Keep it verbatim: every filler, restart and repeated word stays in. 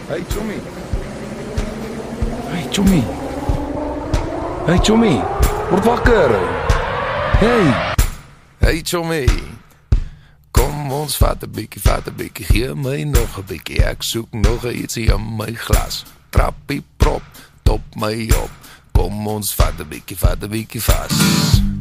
Hey Tommy. Hey Tommy. Hey Tommy. Word wakker. Hey. Hey Tommy. Kom ons vat 'n bietjie, vat 'n bietjie, gee my nog 'n bietjie. Ek soek nog ietsie in my glas. Trappie prop, top my op. Kom ons vat 'n bietjie, vat 'n bietjie vas.